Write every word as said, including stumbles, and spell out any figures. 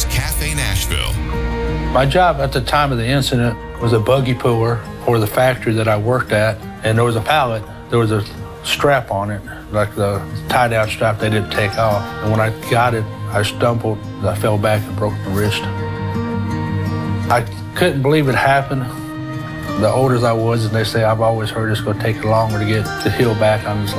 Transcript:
Cafe Nashville. My job at the time of the incident was a buggy puller for the factory that I worked at, and there was a pallet, there was a strap on it, like the tie-down strap they didn't take off. And when I got it, I stumbled, I fell back and broke my wrist. I couldn't believe it happened. The older I was, and they say, I've always heard it's gonna take longer to get to heal back on his